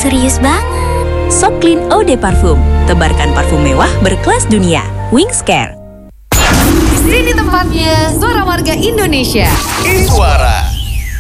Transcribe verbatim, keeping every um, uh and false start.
serius banget. Soft Clean Eau de Parfum. Tebarkan parfum mewah berkelas dunia. Wings Care. Di sini tempatnya, suara warga Indonesia. Ini suara